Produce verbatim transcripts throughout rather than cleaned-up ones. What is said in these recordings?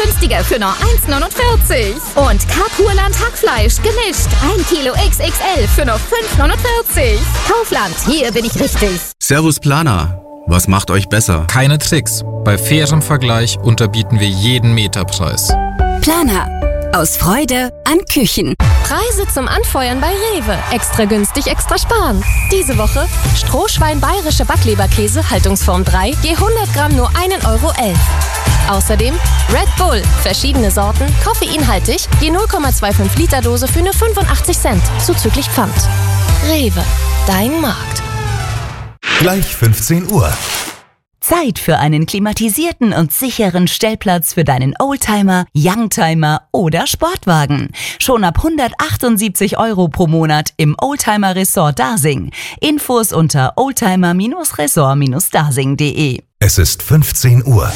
günstiger für nur eins neunundvierzig. Und Carpurland Hackfleisch gemischt. ein Kilo X X L für nur fünf neunundvierzig. Kaufland, hier bin ich richtig. Servus Planer. Was macht euch besser? Keine Tricks. Bei fairem Vergleich unterbieten wir jeden Meterpreis. Planer. Aus Freude an Küchen. Preise zum Anfeuern bei Rewe. Extra günstig, extra sparen. Diese Woche Strohschwein bayerische Backleberkäse, Haltungsform drei, je hundert Gramm nur ein Euro elf. Außerdem Red Bull, verschiedene Sorten, koffeinhaltig, je null Komma fünfundzwanzig Liter Dose für nur fünfundachtzig Cent, zuzüglich Pfand. Rewe, dein Markt. Gleich fünfzehn Uhr. Zeit für einen klimatisierten und sicheren Stellplatz für deinen Oldtimer, Youngtimer oder Sportwagen. Schon ab hundertachtundsiebzig Euro pro Monat im Oldtimer Resort Dasing. Infos unter oldtimer Resort Dasing punkt de. Es ist fünfzehn Uhr.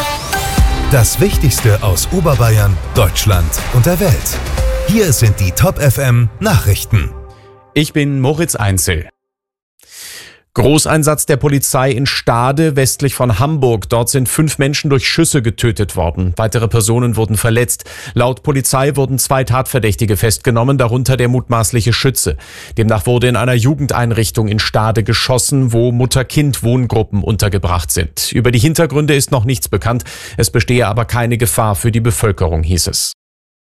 Das Wichtigste aus Oberbayern, Deutschland und der Welt. Hier sind die Top F M Nachrichten. Ich bin Moritz Einzel. Großeinsatz der Polizei in Stade, westlich von Hamburg. Dort sind fünf Menschen durch Schüsse getötet worden. Weitere Personen wurden verletzt. Laut Polizei wurden zwei Tatverdächtige festgenommen, darunter der mutmaßliche Schütze. Demnach wurde in einer Jugendeinrichtung in Stade geschossen, wo Mutter-Kind-Wohngruppen untergebracht sind. Über die Hintergründe ist noch nichts bekannt. Es bestehe aber keine Gefahr für die Bevölkerung, hieß es.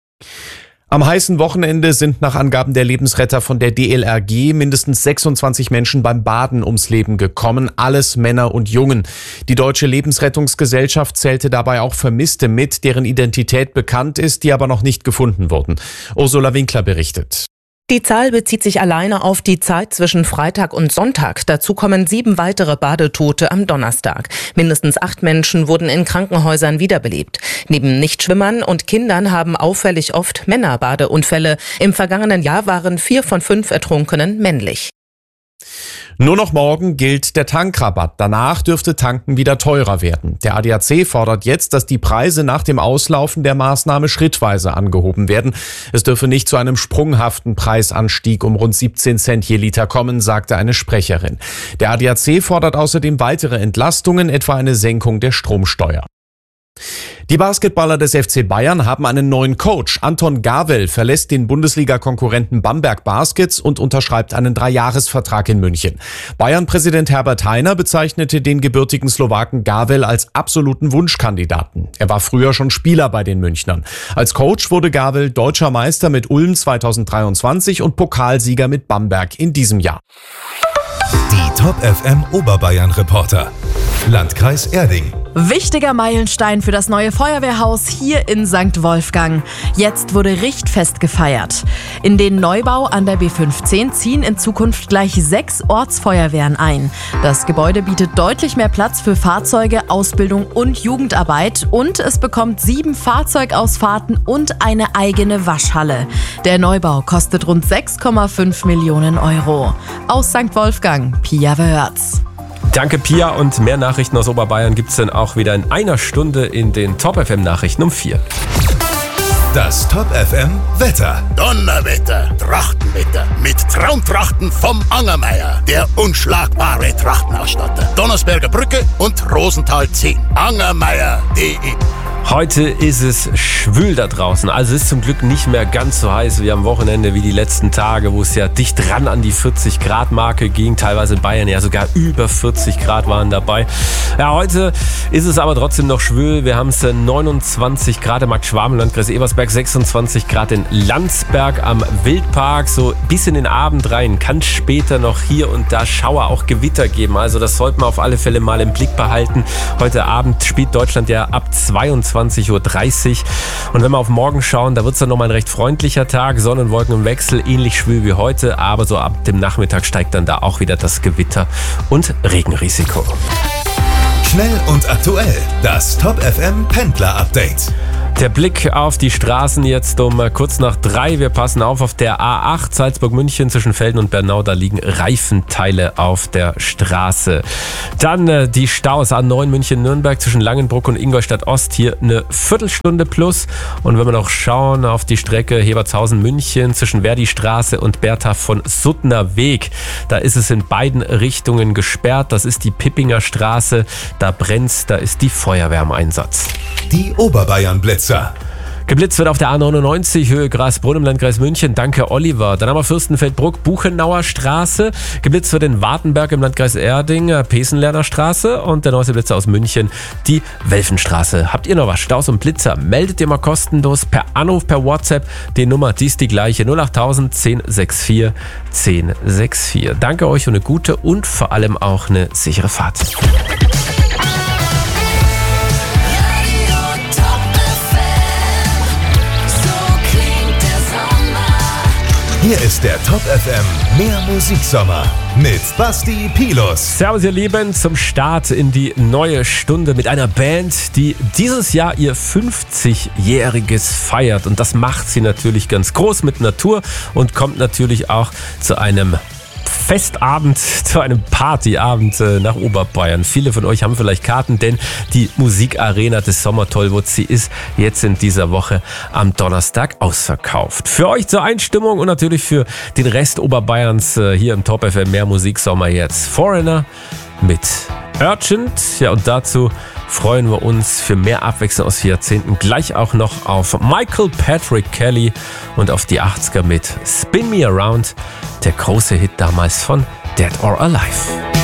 Am heißen Wochenende sind nach Angaben der Lebensretter von der D L R G mindestens sechsundzwanzig Menschen beim Baden ums Leben gekommen, alles Männer und Jungen. Die Deutsche Lebensrettungsgesellschaft zählte dabei auch Vermisste mit, deren Identität bekannt ist, die aber noch nicht gefunden wurden. Ursula Winkler berichtet. Die Zahl bezieht sich alleine auf die Zeit zwischen Freitag und Sonntag. Dazu kommen sieben weitere Badetote am Donnerstag. Mindestens acht Menschen wurden in Krankenhäusern wiederbelebt. Neben Nichtschwimmern und Kindern haben auffällig oft Männer Badeunfälle. Im vergangenen Jahr waren vier von fünf Ertrunkenen männlich. Nur noch morgen gilt der Tankrabatt. Danach dürfte Tanken wieder teurer werden. Der A D A C fordert jetzt, dass die Preise nach dem Auslaufen der Maßnahme schrittweise angehoben werden. Es dürfe nicht zu einem sprunghaften Preisanstieg um rund siebzehn Cent je Liter kommen, sagte eine Sprecherin. Der A D A C fordert außerdem weitere Entlastungen, etwa eine Senkung der Stromsteuer. Die Basketballer des F C Bayern haben einen neuen Coach. Anton Gawel verlässt den Bundesliga-Konkurrenten Bamberg Baskets und unterschreibt einen Dreijahresvertrag in München. Bayern-Präsident Herbert Hainer bezeichnete den gebürtigen Slowaken Gawel als absoluten Wunschkandidaten. Er war früher schon Spieler bei den Münchnern. Als Coach wurde Gawel deutscher Meister mit Ulm zweitausenddreiundzwanzig und Pokalsieger mit Bamberg in diesem Jahr. Die Top F M Oberbayern-Reporter. Landkreis Erding. Wichtiger Meilenstein für das neue Feuerwehrhaus hier in Sankt Wolfgang. Jetzt wurde Richtfest gefeiert. In den Neubau an der B fünfzehn ziehen in Zukunft gleich sechs Ortsfeuerwehren ein. Das Gebäude bietet deutlich mehr Platz für Fahrzeuge, Ausbildung und Jugendarbeit. Und es bekommt sieben Fahrzeugausfahrten und eine eigene Waschhalle. Der Neubau kostet rund sechs Komma fünf Millionen Euro. Aus Sankt Wolfgang, Pia Wörz. Danke, Pia. Und mehr Nachrichten aus Oberbayern gibt es dann auch wieder in einer Stunde in den Top F M Nachrichten um vier. Das Top F M Wetter. Donnerwetter, Trachtenwetter mit Traumtrachten vom Angermeier, der unschlagbare Trachtenausstatter. Donnersberger Brücke und Rosenthal zehn. Angermeier punkt de. Heute ist es schwül da draußen, also es ist zum Glück nicht mehr ganz so heiß wie am Wochenende, wie die letzten Tage, wo es ja dicht ran an die vierzig Grad Marke ging, teilweise in Bayern ja sogar über vierzig Grad waren dabei. Ja, heute ist es aber trotzdem noch schwül, wir haben es neunundzwanzig Grad im Marktschwaben, Landkreis Ebersberg, sechsundzwanzig Grad in Landsberg am Wildpark, so bis in den Abend rein kann es später noch hier und da Schauer, auch Gewitter geben, also das sollte man auf alle Fälle mal im Blick behalten. Heute Abend spielt Deutschland ja ab zweiundzwanzig Uhr dreißig. Und wenn wir auf morgen schauen, da wird es dann nochmal ein recht freundlicher Tag, Sonnenwolken im Wechsel, ähnlich schwül wie heute, aber so ab dem Nachmittag steigt dann da auch wieder das Gewitter und Regenrisiko. Schnell und aktuell, das Top F M Pendler Update. Der Blick auf die Straßen jetzt um kurz nach drei. Wir passen auf auf der A acht Salzburg-München zwischen Velden und Bernau. Da liegen Reifenteile auf der Straße. Dann äh, die Staus A neun München-Nürnberg zwischen Langenbruck und Ingolstadt-Ost. Hier eine Viertelstunde plus. Und wenn wir noch schauen auf die Strecke Hebertshausen-München zwischen Verdi-Straße und Bertha von Suttner Weg. Da ist es in beiden Richtungen gesperrt. Das ist die Pippinger Straße. Da brennt's, da ist die Feuerwehr im Einsatz. Die Oberbayern-Blitzer. Blitzer. Geblitzt wird auf der A neunundneunzig, Höhe Grasbrunn im Landkreis München. Danke, Oliver. Dann haben wir Fürstenfeldbruck, Buchenauer Straße. Geblitzt wird in Wartenberg im Landkreis Erding, Pesenlerner Straße. Und der neueste Blitzer aus München, die Welfenstraße. Habt ihr noch was? Staus und Blitzer? Meldet ihr mal kostenlos per Anruf, per WhatsApp. Die Nummer, die ist die gleiche. null acht tausend, zehn sechs vier, zehn sechs vier. Danke euch und eine gute und vor allem auch eine sichere Fahrt. Hier ist der Top F M Mehr Musiksommer mit Basti Pilus. Servus ihr Lieben, zum Start in die neue Stunde mit einer Band, die dieses Jahr ihr fünfzigjähriges feiert. Und das macht sie natürlich ganz groß mit Natur und kommt natürlich auch zu einem Festabend, zu einem Partyabend nach Oberbayern. Viele von euch haben vielleicht Karten, denn die Musikarena des Sommertollwuts, sie ist jetzt in dieser Woche am Donnerstag ausverkauft. Für euch zur Einstimmung und natürlich für den Rest Oberbayerns hier im Top F M Mehr Musiksommer jetzt Foreigner mit Urgent. Ja, und dazu freuen wir uns für mehr Abwechslung aus vier Jahrzehnten gleich auch noch auf Michael Patrick Kelly und auf die achtziger mit Spin Me Around, der große Hit damals von Dead or Alive.